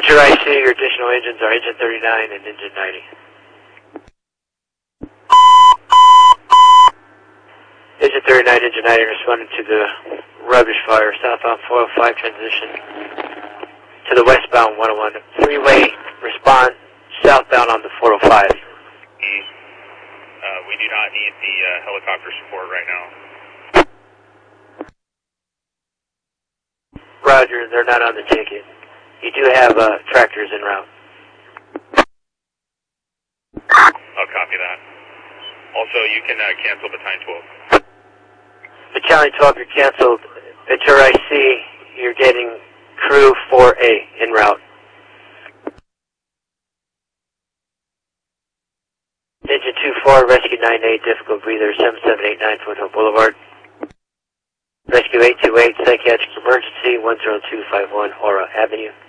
Enter IC, your additional engines are engine 39 and engine 90. Engine 39, engine 90 responding to the rubbish fire, southbound 405 transition to the westbound 101. Three-way respond southbound on the 405. We do not need the helicopter support right now. Roger, they're not on the ticket. You do have tractors en route. I'll copy that. Also, you can cancel Battalion 12. Battalion 12, you're canceled. Enter IC, you're getting crew 4A en route. Engine 24, Rescue 98, difficult breather, 7789 Foothill Boulevard. Rescue 828, psychiatric emergency, 10251 Aura Avenue.